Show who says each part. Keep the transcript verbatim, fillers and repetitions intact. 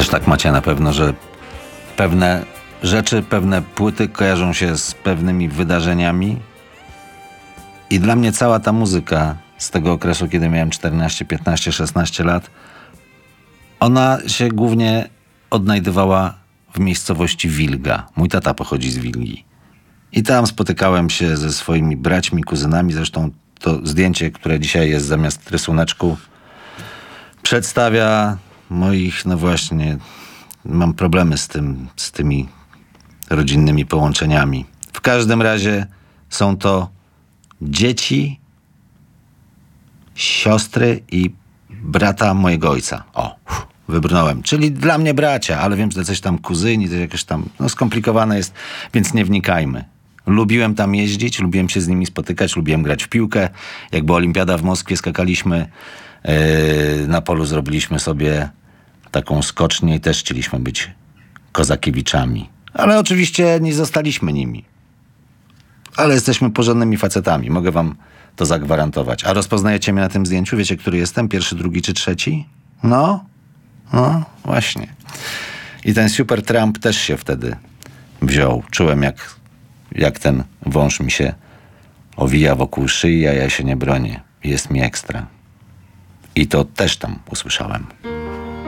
Speaker 1: Też tak macie na pewno, że pewne rzeczy, pewne płyty kojarzą się z pewnymi wydarzeniami i dla mnie cała ta muzyka z tego okresu, kiedy miałem czternaście, piętnaście, szesnaście lat, ona się głównie odnajdywała w miejscowości Wilga. Mój tata pochodzi z Wilgi. I tam spotykałem się ze swoimi braćmi, kuzynami. Zresztą to zdjęcie, które dzisiaj jest zamiast rysuneczku, przedstawia moich, no właśnie, mam problemy z tym, z tymi rodzinnymi połączeniami. W każdym razie są to dzieci, siostry i brata mojego ojca. O, wybrnąłem. Czyli dla mnie bracia, ale wiem, że coś tam kuzyni, to jakieś tam, no skomplikowane jest, więc nie wnikajmy. Lubiłem tam jeździć, lubiłem się z nimi spotykać, lubiłem grać w piłkę. Jak była olimpiada w Moskwie, skakaliśmy yy, na polu, zrobiliśmy sobie taką skocznię i też chcieliśmy być Kozakiewiczami. Ale oczywiście nie zostaliśmy nimi. Ale jesteśmy porządnymi facetami, mogę wam to zagwarantować. A rozpoznajecie mnie na tym zdjęciu? Wiecie, który jestem? Pierwszy, drugi czy trzeci? No, no, właśnie. I ten Super Trump też się wtedy wziął. Czułem, jak, jak ten wąż mi się owija wokół szyi, a ja się nie bronię. Jest mi ekstra. I to też tam usłyszałem.